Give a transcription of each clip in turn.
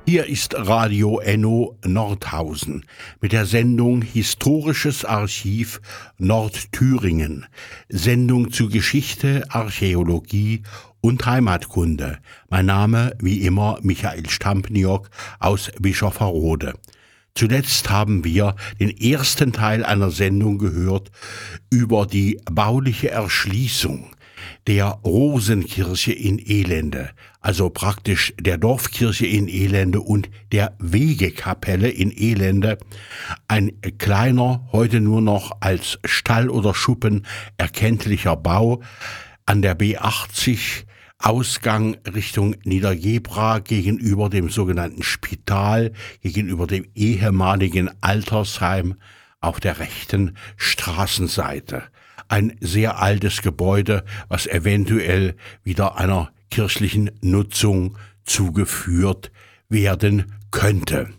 Hier ist Radio Enno Nordhausen mit der Sendung Historisches Archiv Nordthüringen, Sendung zu Geschichte, Archäologie und Heimatkunde. Mein Name, wie immer, Michael Stampniok aus Bischofferode. Zuletzt haben wir den ersten Teil einer Sendung gehört über die bauliche Erschließung der Rosenkirche in Elende, also praktisch der Dorfkirche in Elende und der Wegekapelle in Elende, ein kleiner, heute nur noch als Stall oder Schuppen erkenntlicher Bau an der B80, Ausgang Richtung Niedergebra gegenüber dem sogenannten Spital, gegenüber dem ehemaligen Altersheim auf der rechten Straßenseite. Ein sehr altes Gebäude, was eventuell wieder einer kirchlichen Nutzung zugeführt werden könnte.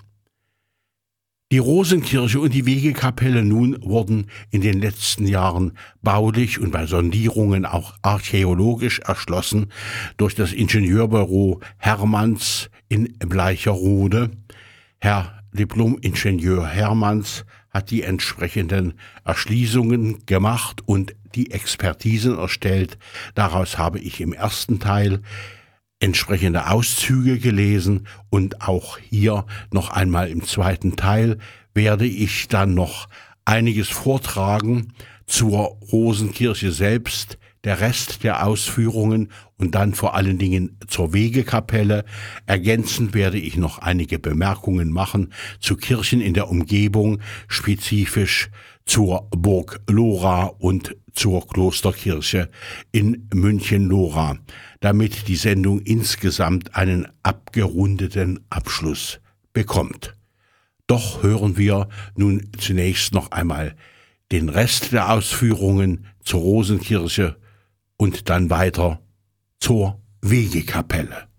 Die Rosenkirche und die Wegekapelle nun wurden in den letzten Jahren baulich und bei Sondierungen auch archäologisch erschlossen durch das Ingenieurbüro Hermanns in Bleicherode. Herr Diplom-Ingenieur Hermanns hat die entsprechenden Erschließungen gemacht und die Expertisen erstellt. Daraus habe ich im ersten Teil entsprechende Auszüge gelesen und auch hier noch einmal im zweiten Teil werde ich dann noch einiges vortragen zur Rosenkirche selbst, der Rest der Ausführungen und dann vor allen Dingen zur Wegekapelle. Ergänzend werde ich noch einige Bemerkungen machen zu Kirchen in der Umgebung, spezifisch zur Burg Lora und zur Klosterkirche in München-Lora, damit die Sendung insgesamt einen abgerundeten Abschluss bekommt. Doch hören wir nun zunächst noch einmal den Rest der Ausführungen zur Rosenkirche und dann weiter zur Wegekapelle.